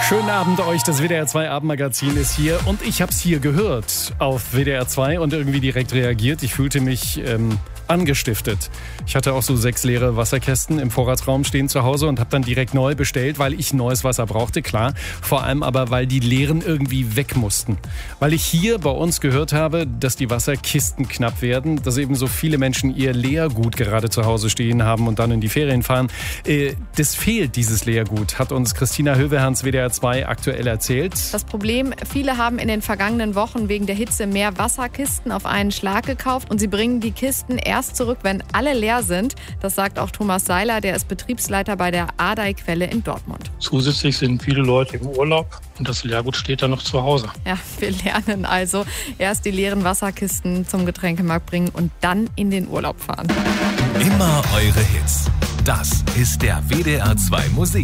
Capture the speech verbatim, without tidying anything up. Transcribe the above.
Schönen Abend euch, das W D R zwei Abendmagazin ist hier und ich hab's hier gehört auf W D R zwei und irgendwie direkt reagiert. Ich fühlte mich ähm, angestiftet. Ich hatte auch so sechs leere Wasserkästen im Vorratsraum stehen zu Hause und habe dann direkt neu bestellt, weil ich neues Wasser brauchte, klar. Vor allem aber, weil die leeren irgendwie weg mussten. Weil ich hier bei uns gehört habe, dass die Wasserkisten knapp werden, dass eben so viele Menschen ihr Leergut gerade zu Hause stehen haben und dann in die Ferien fahren. Äh, das fehlt, dieses Leergut, hat uns Christina Höveherns W D R zwei aktuell erzählt. Das Problem, viele haben in den vergangenen Wochen wegen der Hitze mehr Wasserkisten auf einen Schlag gekauft und sie bringen die Kisten erst zurück, wenn alle leer sind. Das sagt auch Thomas Seiler, der ist Betriebsleiter bei der Ardey-Quelle in Dortmund. Zusätzlich sind viele Leute im Urlaub und das Leergut steht dann noch zu Hause. Ja, wir lernen also erst die leeren Wasserkisten zum Getränkemarkt bringen und dann in den Urlaub fahren. Immer eure Hits. Das ist der W D R zwei Musik.